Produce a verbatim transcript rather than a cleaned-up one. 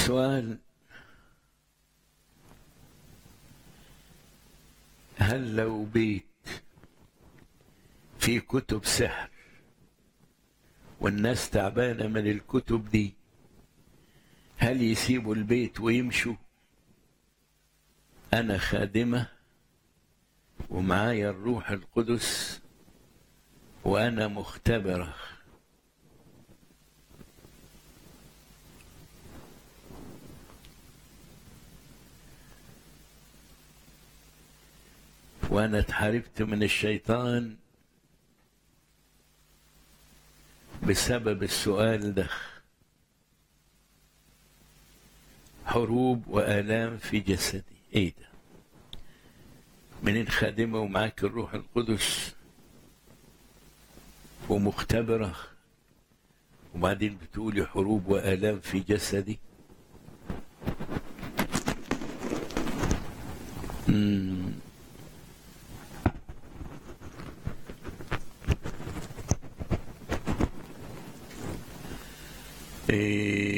سؤال: هل لو بيت فيه كتب سحر والناس تعبانة من الكتب دي، هل يسيبوا البيت ويمشوا؟ أنا خادمة ومعايا الروح القدس وأنا مختبرة، وأنا اتحاربت من الشيطان بسبب السؤال ده، حروب وآلام في جسدي. ايه ده؟ منين خادمة ومعاك الروح القدس ومختبرة وبعدين بتقولي حروب وآلام في جسدي؟ مم. إيه